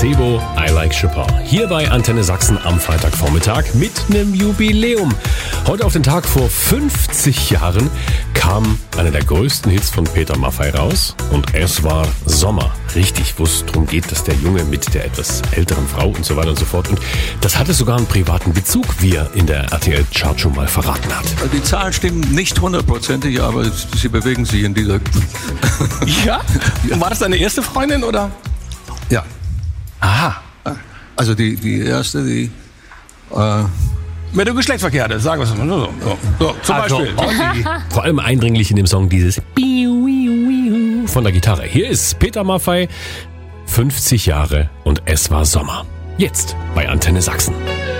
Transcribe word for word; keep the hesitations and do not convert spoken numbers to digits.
Placebo, I Like Chopin. Hier bei Antenne Sachsen am Freitagvormittag mit einem Jubiläum. Heute auf den Tag vor fünfzig Jahren kam einer der größten Hits von Peter Maffay raus und es war Sommer. Richtig, wo es darum geht, dass der Junge mit der etwas älteren Frau und so weiter und so fort. Und das hatte sogar einen privaten Bezug, wie er in der R T L-Chart schon mal verraten hat. Die Zahlen stimmen nicht hundertprozentig, aber sie bewegen sich in dieser... Ja? Und war das deine erste Freundin, oder? Ja. Aha. Also die, die erste, die... Äh, Mit dem Geschlechtsverkehr hatte, sagen wir es mal so. so. so zum Also, Beispiel. Olli. Vor allem eindringlich in dem Song dieses von der Gitarre. Hier ist Peter Maffay, fünfzig Jahre und es war Sommer. Jetzt bei Antenne Sachsen.